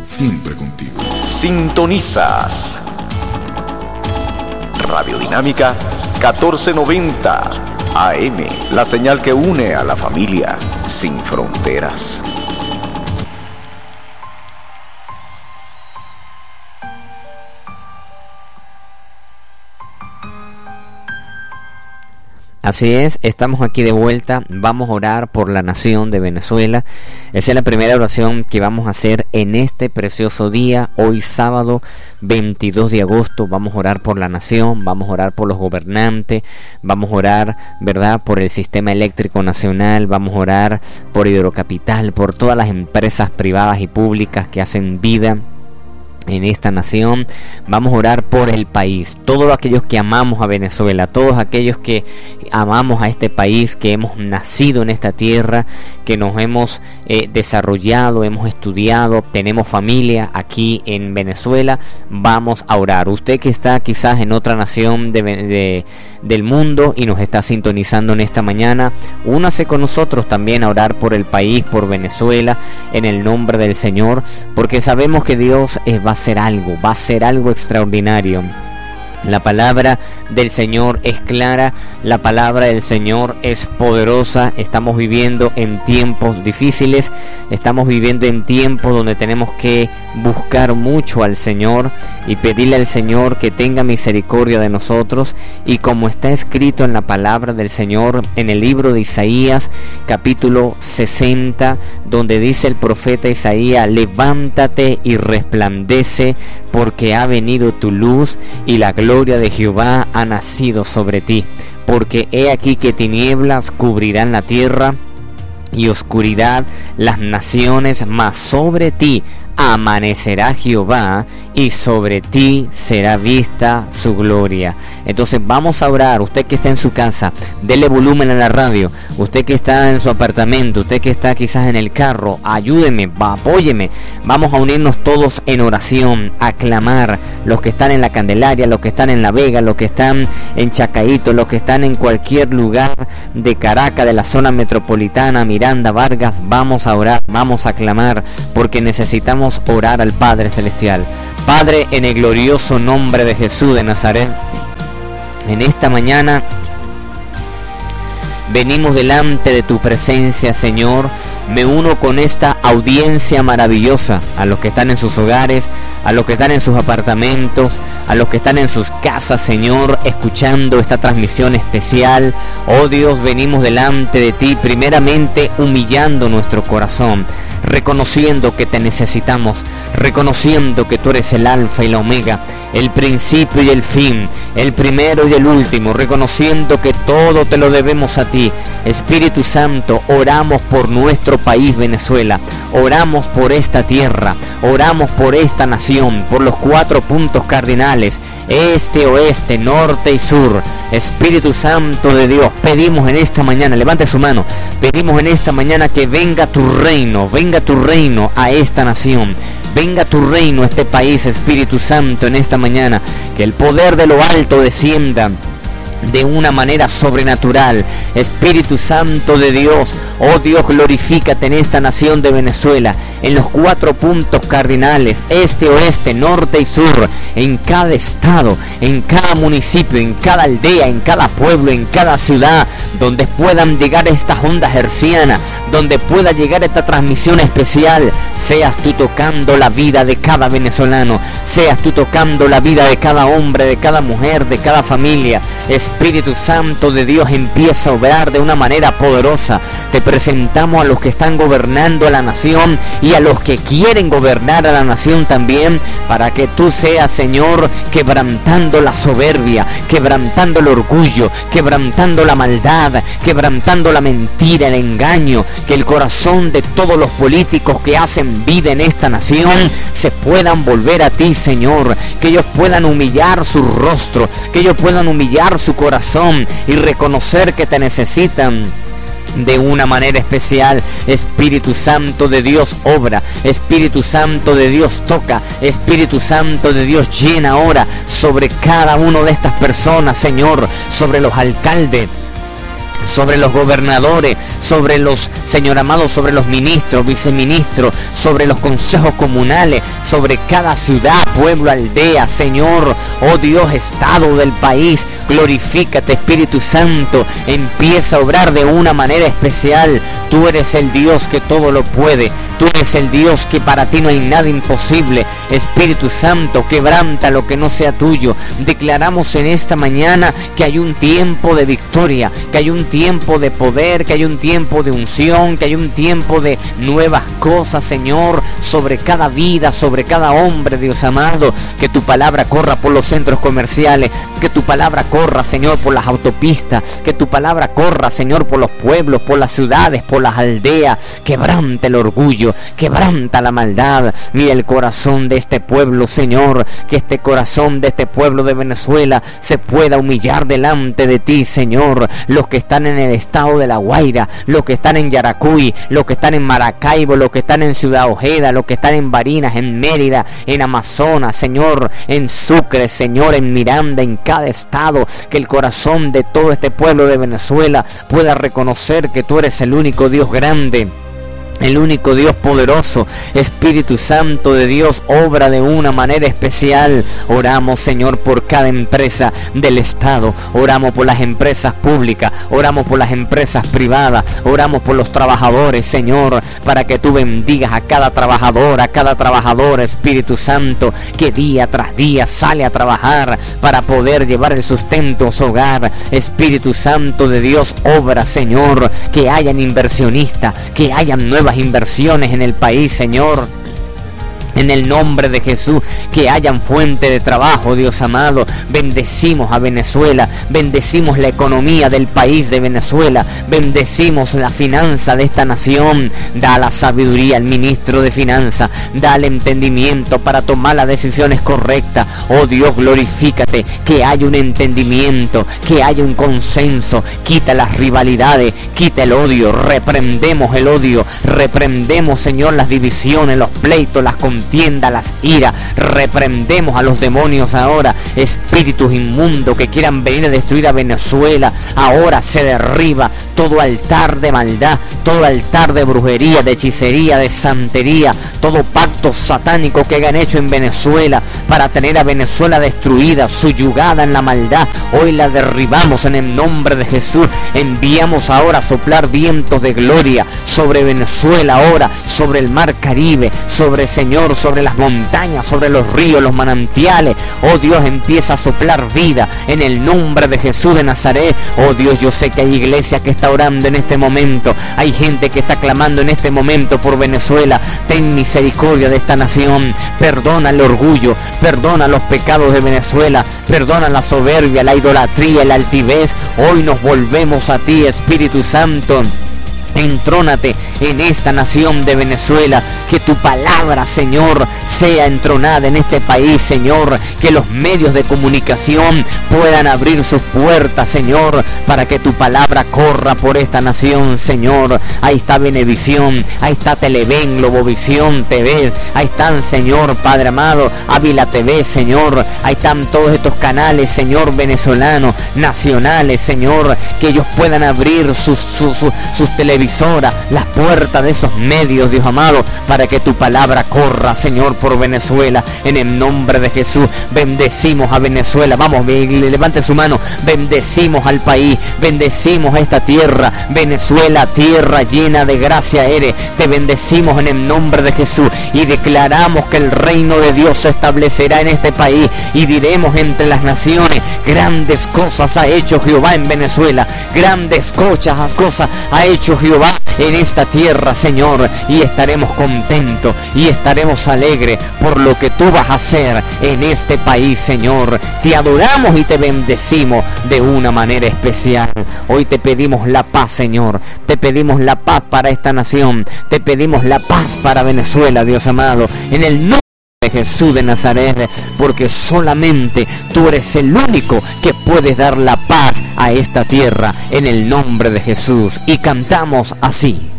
siempre contigo. Sintonizas Radio Dinámica 1490 AM, la señal que une a la familia sin fronteras. Así es, estamos aquí de vuelta, vamos a orar por la nación de Venezuela. Esa es la primera oración que vamos a hacer en este precioso día, hoy sábado 22 de agosto. Vamos a orar por la nación, vamos a orar por los gobernantes, vamos a orar, ¿verdad?, por el sistema eléctrico nacional, vamos a orar por Hidrocapital, por todas las empresas privadas y públicas que hacen vida en esta nación. Vamos a orar por el país, todos aquellos que amamos a Venezuela, todos aquellos que amamos a este país, que hemos nacido en esta tierra, que nos hemos desarrollado, hemos estudiado, tenemos familia aquí en Venezuela. Vamos a orar. Usted que está quizás en otra nación del mundo y nos está sintonizando en esta mañana, únase con nosotros también a orar por el país, por Venezuela, en el nombre del Señor, porque sabemos que Dios va a ser algo extraordinario. La palabra del Señor es clara, la palabra del Señor es poderosa. Estamos viviendo en tiempos difíciles, estamos viviendo en tiempos donde tenemos que buscar mucho al Señor y pedirle al Señor que tenga misericordia de nosotros. Y como está escrito en la palabra del Señor, en el libro de Isaías, capítulo 60, donde dice el profeta Isaías: levántate y resplandece, porque ha venido tu luz y la gloria de Jehová ha nacido sobre ti. Porque he aquí que tinieblas cubrirán la tierra y oscuridad las naciones, mas sobre ti amanecerá Jehová y sobre ti será vista su gloria. Entonces vamos a orar. Usted que está en su casa, dele volumen a la radio. Usted que está en su apartamento, usted que está quizás en el carro, ayúdeme, apóyeme. Vamos a unirnos todos en oración, a clamar. Los que están en la Candelaria, los que están en La Vega, los que están en Chacaíto, los que están en cualquier lugar de Caracas, de la zona metropolitana, Miranda, Vargas, vamos a orar, vamos a clamar, porque necesitamos orar al Padre Celestial. Padre, en el glorioso nombre de Jesús de Nazaret, en esta mañana venimos delante de tu presencia, Señor. Me uno con esta audiencia maravillosa, a los que están en sus hogares, a los que están en sus apartamentos, a los que están en sus casas, Señor, escuchando esta transmisión especial. Oh Dios, venimos delante de ti, primeramente humillando nuestro corazón, reconociendo que te necesitamos, reconociendo que tú eres el alfa y la omega, el principio y el fin, el primero y el último, reconociendo que todo te lo debemos a ti. Espíritu Santo, oramos por nuestro país Venezuela, oramos por esta tierra, oramos por esta nación, por los 4 puntos cardinales, este, oeste, norte y sur. Espíritu Santo de Dios, pedimos en esta mañana, levante su mano, pedimos en esta mañana que venga tu reino a esta nación. Venga tu reino a este país, Espíritu Santo, en esta mañana. Que el poder de lo alto descienda de una manera sobrenatural. Espíritu Santo de Dios, oh Dios, glorifícate en esta nación de Venezuela, en los 4 puntos cardinales, este, oeste, norte y sur, en cada estado, en cada municipio, en cada aldea, en cada pueblo, en cada ciudad, donde puedan llegar estas ondas hercianas, donde pueda llegar esta transmisión especial. Seas tú tocando la vida de cada venezolano, seas tú tocando la vida de cada hombre, de cada mujer, de cada familia. Espíritu Santo de Dios, empieza a obrar de una manera poderosa. Te presentamos a los que están gobernando a la nación y a los que quieren gobernar a la nación también, para que tú seas, Señor, quebrantando la soberbia, quebrantando el orgullo, quebrantando la maldad, quebrantando la mentira, el engaño. Que el corazón de todos los políticos que hacen vida en esta nación se puedan volver a ti, Señor. Que ellos puedan humillar su rostro, que ellos puedan humillar su corazón y reconocer que te necesitan de una manera especial. Espíritu Santo de Dios, obra. Espíritu Santo de Dios, toca. Espíritu Santo de Dios, llena ahora sobre cada una de estas personas, Señor, sobre los alcaldes, sobre los gobernadores, sobre los, Señor amado, sobre los ministros, viceministros, sobre los consejos comunales, sobre cada ciudad, pueblo, aldea, Señor, oh Dios, estado del país. Glorifícate, Espíritu Santo, empieza a obrar de una manera especial. Tú eres el Dios que todo lo puede, tú eres el Dios que para ti no hay nada imposible. Espíritu Santo, quebranta lo que no sea tuyo. Declaramos en esta mañana que hay un tiempo de victoria, que hay un tiempo de poder, que hay un tiempo de unción, que hay un tiempo de nuevas cosas, Señor, sobre cada vida, sobre cada hombre, Dios amado. Que tu palabra corra por los centros comerciales, que tu palabra corra, Señor, por las autopistas, que tu palabra corra, Señor, por los pueblos, por las ciudades, por las aldeas. Quebranta el orgullo, quebranta la maldad. Mira el corazón de este pueblo, Señor, que este corazón de este pueblo de Venezuela se pueda humillar delante de ti, Señor. Los que están en el estado de La Guaira, los que están en Yaracuy, los que están en Maracaibo, los que están en Ciudad Ojeda, los que están en Barinas, en Mérida, en Amazonas, Señor, en Sucre, Señor, en Miranda, en cada estado. Que el corazón de todo este pueblo de Venezuela pueda reconocer que tú eres el único Dios grande, el único Dios poderoso. Espíritu Santo de Dios, obra de una manera especial. Oramos, Señor, por cada empresa del Estado, oramos por las empresas públicas, oramos por las empresas privadas, oramos por los trabajadores, Señor, para que tú bendigas a cada trabajador, Espíritu Santo, que día tras día sale a trabajar para poder llevar el sustento a su hogar. Espíritu Santo de Dios, obra, Señor, que hayan inversionistas, que hayan nuevas inversiones en el país, Señor. En el nombre de Jesús, que hayan fuente de trabajo, Dios amado. Bendecimos a Venezuela, bendecimos la economía del país de Venezuela, bendecimos la finanza de esta nación. Da la sabiduría al ministro de Finanzas, da el entendimiento para tomar las decisiones correctas. Oh Dios, glorifícate, que haya un entendimiento, que haya un consenso. Quita las rivalidades, quita el odio, reprendemos el odio, reprendemos, Señor, las divisiones, los pleitos, las contiendas, las iras. Reprendemos a los demonios ahora, espíritus inmundos que quieran venir a destruir a Venezuela. Ahora se derriba todo altar de maldad, todo altar de brujería, de hechicería, de santería, todo pacto satánico que hayan hecho en Venezuela para tener a Venezuela destruida, subyugada en la maldad. Hoy la derribamos en el nombre de Jesús. Enviamos ahora a soplar vientos de gloria sobre Venezuela ahora, sobre el mar Caribe, sobre, Señor, sobre las montañas, sobre los ríos, los manantiales. Oh Dios, empieza a soplar vida en el nombre de Jesús de Nazaret. Oh Dios, yo sé que hay iglesia que está orando en este momento, hay gente que está clamando en este momento por Venezuela. Ten misericordia de esta nación, perdona el orgullo, perdona los pecados de Venezuela, perdona la soberbia, la idolatría, la altivez. Hoy nos volvemos a ti, Espíritu Santo. Entrónate en esta nación de Venezuela, que tu palabra, Señor, sea entronada en este país, Señor, que los medios de comunicación puedan abrir sus puertas, Señor, para que tu palabra corra por esta nación, Señor. Ahí está Venevisión, ahí está Televen, Globovisión TV, ahí están, Señor, Padre amado, Ávila TV, Señor, ahí están todos estos canales, Señor, venezolanos, nacionales, Señor, que ellos puedan abrir sus televisiones, las puertas de esos medios, Dios amado, para que tu palabra corra, Señor, por Venezuela. En el nombre de Jesús, bendecimos a Venezuela. Vamos, levante su mano. Bendecimos al país, bendecimos a esta tierra. Venezuela, tierra llena de gracia eres. Te bendecimos en el nombre de Jesús y declaramos que el reino de Dios se establecerá en este país, y diremos entre las naciones: grandes cosas ha hecho Jehová en Venezuela, grandes cosas ha hecho Jehová en esta tierra, Señor, y estaremos contentos y estaremos alegres por lo que tú vas a hacer en este país, Señor. Te adoramos y te bendecimos de una manera especial. Hoy te pedimos la paz, Señor, te pedimos la paz para esta nación, te pedimos la paz para Venezuela, Dios amado, en el nombre de Jesús de Nazaret, porque solamente tú eres el único que puedes dar la paz a esta tierra, en el nombre de Jesús. Y cantamos así: